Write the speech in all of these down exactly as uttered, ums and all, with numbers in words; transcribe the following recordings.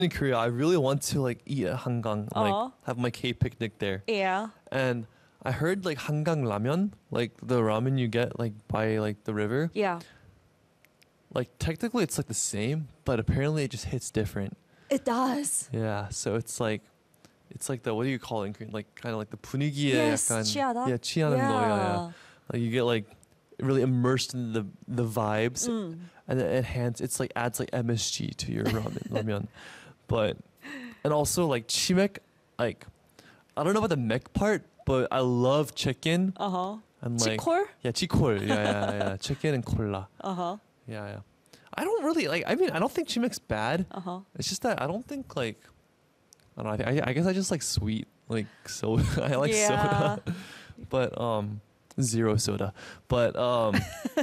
in Korea, I really want to like eat at Hangang, like Uh-huh. have my K picnic there. Yeah. And I heard like Hangang ramen, like the ramen you get like by like the river. Yeah. Like technically it's like the same, but apparently it just hits different. It does. Yeah, so it's like it's like the what do you call it in Korean? Like kind of like the 분위기에 Yes, 약간 취하다? yeah, 취하는 Yeah. 거. Yeah, yeah. Like you get like really immersed in the the vibes, Mm. and it enhance. It's like adds like M S G to your ramen. ramen. But and also like chimek, like I don't know about the mek part, but I love chicken Uh-huh. and like 치콜? yeah, chikhol. Yeah, yeah, yeah. Chicken and cola. Uh-huh. Yeah, yeah. I don't really like. I mean, I don't think chimek's bad. Uh-huh. It's just that I don't think like I don't know. I, think, I, I guess I just like sweet, like soda. I like Yeah. soda, but um, zero soda. But um,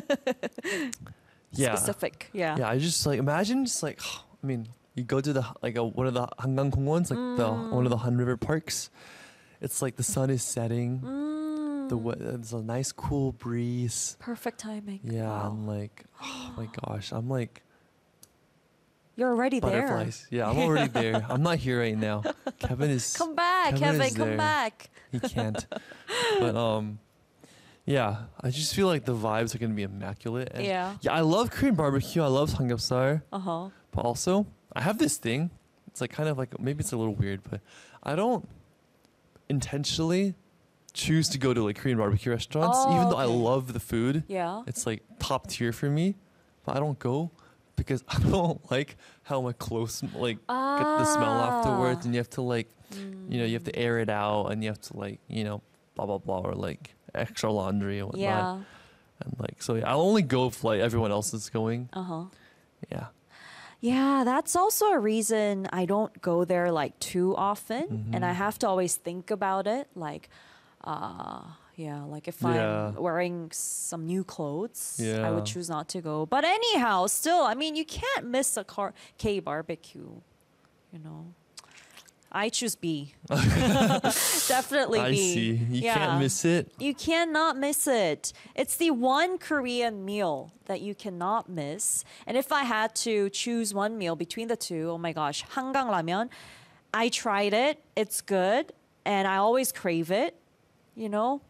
yeah, Specific. Yeah. yeah. I just like imagine just like I mean, you go to the like a, one of the Hangang Kongwons, like the one of the Han River parks. It's like the sun is setting. Mm. The we- there's a nice cool breeze. Perfect timing. Yeah, Wow. I'm like, oh my gosh, I'm like You're already butterflies. Yeah, I'm already there. I'm not here right now. Kevin is. there. Come back, Kevin Kevin. is Come there. back. He can't. But um, yeah, I just feel like the vibes are gonna be immaculate. And Yeah. yeah, I love Korean barbecue. I love samgyeopsal, Uh-huh. but also I have this thing. It's like kind of like maybe it's a little weird, but I don't intentionally choose to go to like Korean barbecue restaurants, Oh, even though I okay. love the food. Yeah. It's like top tier for me, but I don't go because I don't like how my clothes like get the smell afterwards, and you have to like, you know, you have to air it out, and you have to like, you know, blah blah blah, or like extra laundry and whatnot, Yeah. and like so yeah, I'll only go if like everyone else is going. Uh-huh. Yeah, Yeah, that's also a reason I don't go there like too often, and I Mhm. have to always think about it. Like, uh, yeah, like if Yeah. I'm wearing some new clothes, I Yeah. would choose not to go. But anyhow, still, I mean, you can't miss a car K barbecue. You know, I choose B. Definitely I B. see. You Yeah. can't miss it. You cannot miss it. It's the one Korean meal that you cannot miss. And if I had to choose one meal between the two, oh my gosh, Hangang Ramen. I tried it. It's good. And I always crave it, you know?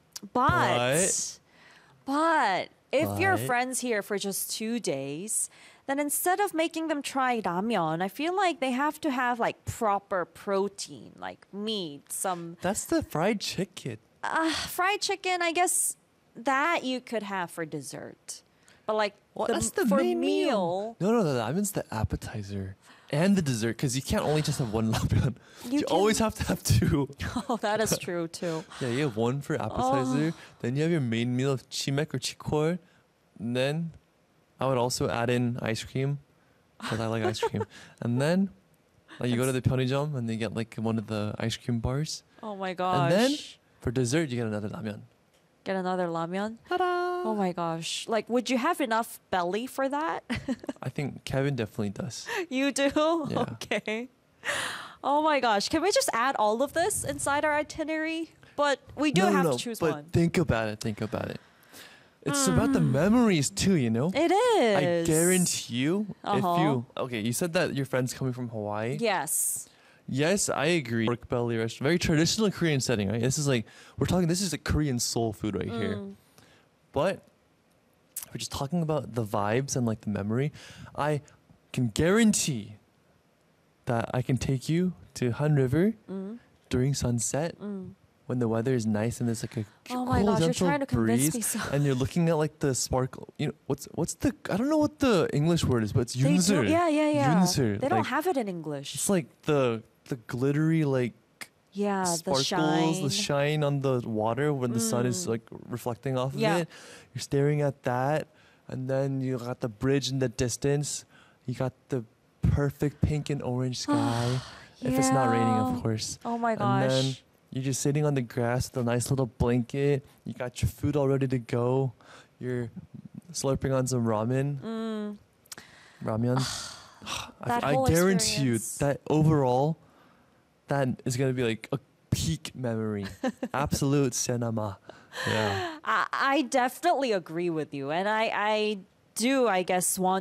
But, but, if your But- friends here for just two days, then instead of making them try ramen, I feel like they have to have like proper protein, like meat, some That's the fried chicken. uh, fried chicken, I guess that you could have for dessert. But like Well, the, that's the for main meal, No, no, no. That means the appetizer and the dessert, because you can't only just have one ramen. You You, always can- have to have two. oh, that is true too. Yeah, you have one for appetizer, then you have your main meal of chimek or chikhor, and then I would also add in ice cream, because I like ice cream. And then like you go to the 편의점 and they get like one of the ice cream bars. Oh my gosh. And then for dessert, you get another ramen. Get another ramen. Ta-da! Oh my gosh. Like, would you have enough belly for that? I think Kevin definitely does. You do? Yeah. Okay. Oh my gosh. Can we just add all of this inside our itinerary? But we do no, no, have no, to choose but one. think about it. Think about it. It's about the memories too, you know. It I is. guarantee you, if Uh-huh. you okay, you said that your friend's coming from Hawaii. Yes. Yes, I agree. Pork belly restaurant, very traditional Korean setting, right? This is like we're talking. This is a Korean soul food right here. Mm. But we're just talking about the vibes and like the memory. I can guarantee that I can take you to Han River Mm. during sunset Mm. when the weather is nice and there's like a Oh cool, my gosh, you're gentle trying to convince breeze, me so. and you're looking at like the sparkle. You know what's what's the I don't know what the English word is, but it's They do- yunser. yeah, yeah, yeah. Yunser. They don't like, have it in English. It's like the the glittery like Yeah, the sparkles, shine. the shine on the water when the sun is Mm. like reflecting off Yeah. of it. You're staring at that, and then you got the bridge in the distance. You got the perfect pink and orange sky. If it's not raining, Yeah. of course. Oh my And then gosh. you're just sitting on the grass with a nice little blanket. You got your food all ready to go. You're slurping on some ramen. Mm. Ramyun. That I, I whole guarantee you experience. that overall, that is gonna be like a peak memory. Absolute cinema. Yeah. I, I definitely agree with you. And I, I do, I guess, want